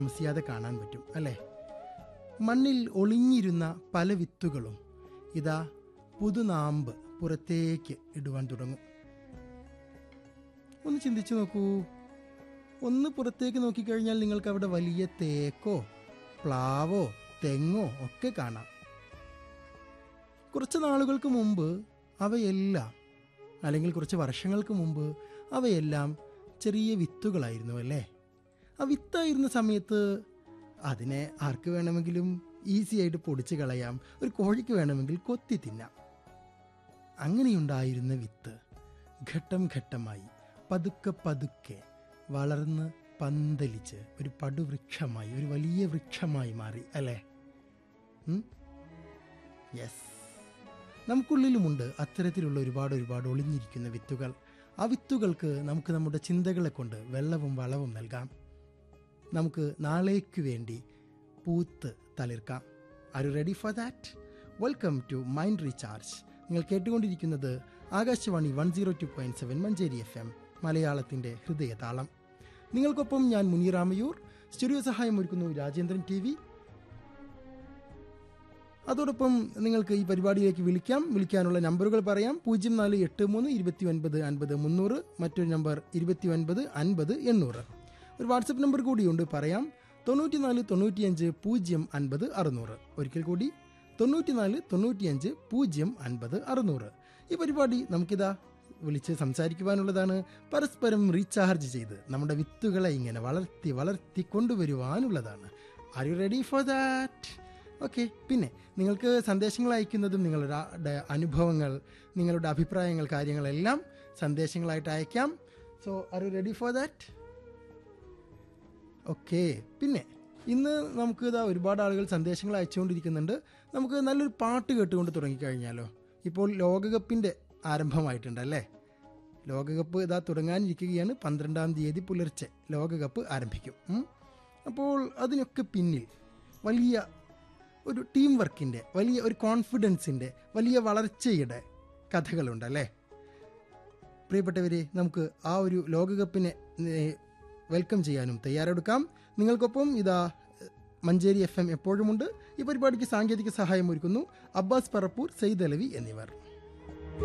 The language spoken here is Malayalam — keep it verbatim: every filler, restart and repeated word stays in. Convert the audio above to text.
താമസിയാതെ കാണാൻ പറ്റും അല്ലേ? മണ്ണിൽ ഒളിഞ്ഞിരുന്ന പല വിത്തുകളും ഇതാ പുതുനാമ്പ് പുറത്തേക്ക് ഇടുവാൻ തുടങ്ങും. ഒന്ന് ചിന്തിച്ചു നോക്കൂ. ഒന്ന് പുറത്തേക്ക് നോക്കിക്കഴിഞ്ഞാൽ നിങ്ങൾക്ക് അവിടെ വലിയ തേക്കോ പ്ലാവോ തെങ്ങോ ഒക്കെ കാണാം. കുറച്ച് നാളുകൾക്ക് മുമ്പ് അവയെല്ലാം, അല്ലെങ്കിൽ കുറച്ച് വർഷങ്ങൾക്ക് മുമ്പ് അവയെല്ലാം ചെറിയ വിത്തുകളായിരുന്നു അല്ലേ? ആ വിത്തായിരുന്ന സമയത്ത് അതിനെ ആർക്ക് വേണമെങ്കിലും ഈസി ആയിട്ട് പൊടിച്ച് കളയാം, ഒരു കോഴിക്ക് വേണമെങ്കിൽ കൊത്തി തിന്നാം. അങ്ങനെയുണ്ടായിരുന്ന വിത്ത് ഘട്ടം ഘട്ടമായി പതുക്കെ പതുക്കെ വളർന്ന് പന്തലിച്ച് ഒരു പടുവൃക്ഷമായി, ഒരു വലിയ വൃക്ഷമായി മാറി അല്ലേ? യെസ്, നമുക്കുള്ളിലുമുണ്ട് അത്തരത്തിലുള്ള ഒരുപാട് ഒരുപാട് ഒളിഞ്ഞിരിക്കുന്ന വിത്തുകൾ. ആ വിത്തുകൾക്ക് നമുക്ക് നമ്മുടെ ചിന്തകളെ കൊണ്ട് വെള്ളവും വളവും നൽകാം. നമുക്ക് നാളേക്ക് വേണ്ടി പൂത്ത് തളിർക്കാം. Are you ready for that? Welcome to mind recharge. നിങ്ങൾ കേട്ടുകൊണ്ടിരിക്കുന്നത് Akashvani one zero two point seven Manjeri F M, മലയാളത്തിൻ്റെ ഹൃദയതാളം. നിങ്ങൾക്കൊപ്പം ഞാൻ മുനീറാമയൂർ. സ്റ്റുഡിയോ സഹായം ഒരുക്കുന്നു രാജേന്ദ്രൻ ടി വി. അതോടൊപ്പം നിങ്ങൾക്ക് ഈ പരിപാടിയിലേക്ക് വിളിക്കാം. വിളിക്കാനുള്ള നമ്പറുകൾ പറയാം. പൂജ്യം നാല് എട്ട് മൂന്ന് ഇരുപത്തി ഒൻപത് അൻപത് മുന്നൂറ്, മറ്റൊരു നമ്പർ ഇരുപത്തി ഒൻപത് അൻപത് എണ്ണൂറ്. ഒരു വാട്സപ്പ് നമ്പർ കൂടിയുണ്ട്, പറയാം. തൊണ്ണൂറ്റി നാല് തൊണ്ണൂറ്റിയഞ്ച് പൂജ്യം അൻപത് അറുന്നൂറ്. ഒരിക്കൽ കൂടി തൊണ്ണൂറ്റി നാല് തൊണ്ണൂറ്റിയഞ്ച് പൂജ്യം അൻപത് അറുന്നൂറ്. ഈ പരിപാടി നമുക്കിതാ വിളിച്ച് സംസാരിക്കുവാനുള്ളതാണ്. പരസ്പരം റീചാർജ് ചെയ്ത് നമ്മുടെ വിത്തുകളെ ഇങ്ങനെ വളർത്തി വളർത്തി കൊണ്ടുവരുവാനുള്ളതാണ്. Are you ready for that? Okay. പിന്നെ നിങ്ങൾക്ക് സന്ദേശങ്ങൾ അയക്കുന്നതും നിങ്ങളുടെ അനുഭവങ്ങൾ, നിങ്ങളുടെ അഭിപ്രായങ്ങൾ, കാര്യങ്ങളെല്ലാം സന്ദേശങ്ങളായിട്ട് അയക്കാം. So are you ready for that? Okay. പിന്നെ ഇന്ന് നമുക്ക് ഇതാ ഒരുപാട് ആളുകൾ സന്ദേശങ്ങൾ അയച്ചുകൊണ്ടിരിക്കുന്നുണ്ട്. നമുക്ക് നല്ലൊരു പാട്ട് കേട്ടുകൊണ്ട് തുടങ്ങിക്കഴിഞ്ഞാലോ? ഇപ്പോൾ ലോകകപ്പിൻ്റെ ആരംഭമായിട്ടുണ്ടല്ലേ? ലോകകപ്പ് ഇതാ തുടങ്ങാനിരിക്കുകയാണ്. പന്ത്രണ്ടാം തീയതി പുലർച്ചെ ലോകകപ്പ് ആരംഭിക്കും. അപ്പോൾ അതിനൊക്കെ പിന്നിൽ വലിയ ഒരു ടീം വർക്കിൻ്റെ, വലിയ ഒരു കോൺഫിഡൻസിൻ്റെ, വലിയ വളർച്ചയുടെ കഥകളുണ്ടല്ലേ? പ്രിയപ്പെട്ടവരെ, നമുക്ക് ആ ഒരു ലോകകപ്പിനെ വെൽക്കം ചെയ്യാനും തയ്യാറെടുക്കാം. നിങ്ങൾക്കൊപ്പം ഇതാ മഞ്ചേരി എഫ് എം എപ്പോഴുമുണ്ട്. ഈ പരിപാടിക്ക് സാങ്കേതിക സഹായം ഒരുക്കുന്നു അബ്ബാസ് പറപ്പൂർ, സെയ്ദ് അലവി എന്നിവർ.